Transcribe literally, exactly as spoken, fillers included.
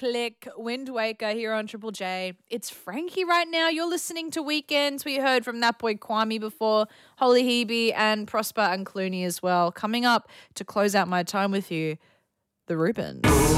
click. Wind Waker here on Triple J. It's Frankie right now. You're listening to Weekends. We heard from that boy Kwame before, Holy Hebe and Prosper and Clooney as well. Coming up to close out my time with you, the Rubens.